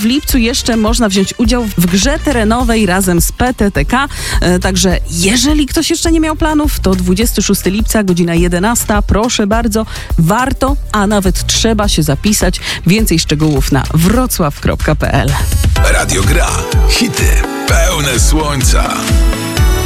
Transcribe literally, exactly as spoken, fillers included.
w lipcu jeszcze można wziąć udział w grze terenowej razem z P T T K. E, także jeżeli ktoś jeszcze nie miał planów, to dwudziestego szóstego lipca, godzina jedenasta. Proszę bardzo, warto, a nawet trzeba się zapisać. Więcej szczegółów na wrocław kropka p l. Radio Gra. Hity pełne słońca.